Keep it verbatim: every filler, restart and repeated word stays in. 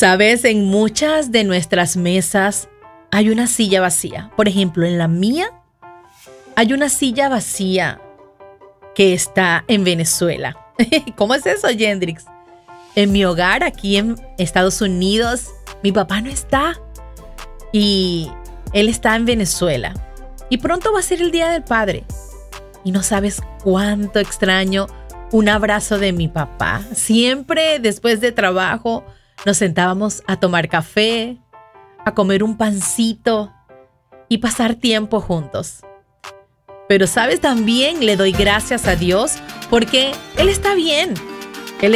Sabes, en muchas de nuestras mesas hay una silla vacía. Por ejemplo, en la mía hay una silla vacía que está en Venezuela. ¿Cómo es eso, Yendrix? En mi hogar, aquí en Estados Unidos, mi papá no está y él está en Venezuela. Y pronto va a ser el Día del Padre. Y no sabes cuánto extraño un abrazo de mi papá. Siempre después de trabajo nos sentábamos a tomar café, a comer un pancito y pasar tiempo juntos. Pero sabes, también le doy gracias a Dios porque Él está bien.